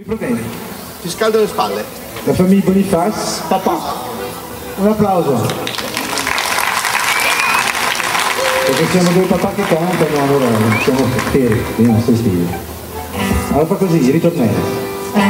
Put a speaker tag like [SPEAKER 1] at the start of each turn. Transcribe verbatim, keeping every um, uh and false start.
[SPEAKER 1] problemi?
[SPEAKER 2] Ti scaldo le spalle.
[SPEAKER 1] La famiglia Bonifaz, papà. Un applauso. Perché siamo due papà che cantano, allora siamo fieri dei nostri stili. Allora fa così, ritornello.